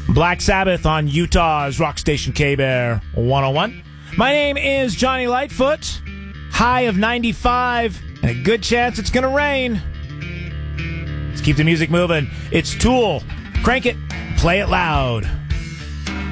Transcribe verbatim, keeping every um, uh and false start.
Black Sabbath on Utah's rock station K-Bear one oh one. My name is Johnny Lightfoot. High of ninety-five, and a good chance it's going to rain. Let's keep the music moving. It's Tool. Crank it. Play it loud.